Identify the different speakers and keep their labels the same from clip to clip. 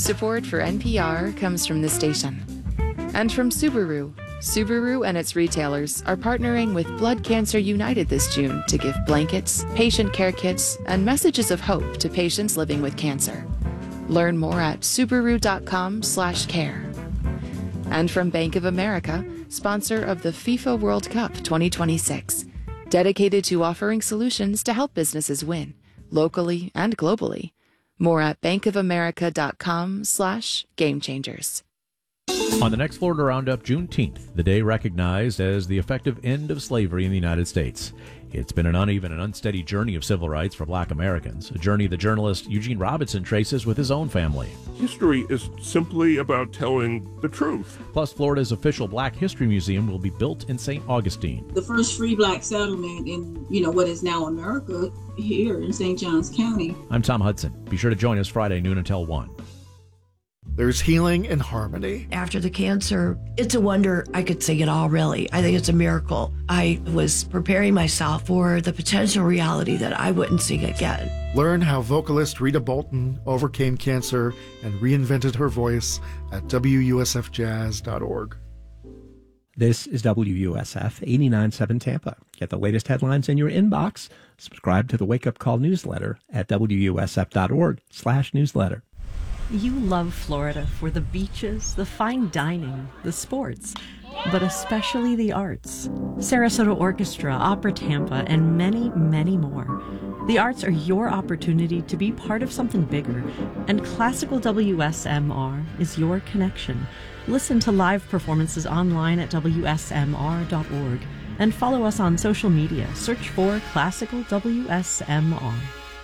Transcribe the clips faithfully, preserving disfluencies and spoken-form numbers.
Speaker 1: Support for N P R comes from the station. And from Subaru. Subaru and its retailers are partnering with Blood Cancer United this June to give blankets, patient care kits, and messages of hope to patients living with cancer. Learn more at Subaru.com slash care. And from Bank of America, sponsor of the FIFA World Cup twenty twenty-six, dedicated to offering solutions to help businesses win, locally and globally. More at bankofamerica.com slash game changers.
Speaker 2: On the next Florida Roundup, Juneteenth, the day recognized as the effective end of slavery in the United States. It's been an uneven and unsteady journey of civil rights for Black Americans, a journey the journalist Eugene Robinson traces with his own family.
Speaker 3: History is simply about telling the truth.
Speaker 2: Plus, Florida's official Black History Museum will be built in Saint Augustine.
Speaker 4: The first free Black settlement in, you know, what is now America here in Saint Johns County.
Speaker 2: I'm Tom Hudson. Be sure to join us Friday noon until one.
Speaker 5: There's healing and harmony.
Speaker 6: After the cancer, it's a wonder I could sing it all, really. I think it's a miracle. I was preparing myself for the potential reality that I wouldn't sing again.
Speaker 5: Learn how vocalist Rita Bolton overcame cancer and reinvented her voice at W U S F jazz dot org.
Speaker 7: This is W U S F eighty-nine point seven Tampa. Get the latest headlines in your inbox. Subscribe to the Wake Up Call newsletter at W U S F dot org slash newsletter.
Speaker 8: You love Florida for the beaches, the fine dining, the sports, but especially the arts. Sarasota Orchestra, Opera Tampa, and many, many more. The arts are your opportunity to be part of something bigger, and Classical W S M R is your connection. Listen to live performances online at W S M R dot org and follow us on social media. Search for Classical W S M R.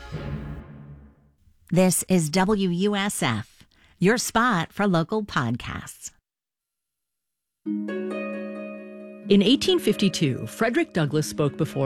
Speaker 9: This is W U S F, your spot for local podcasts.
Speaker 10: In eighteen fifty-two, Frederick Douglass spoke before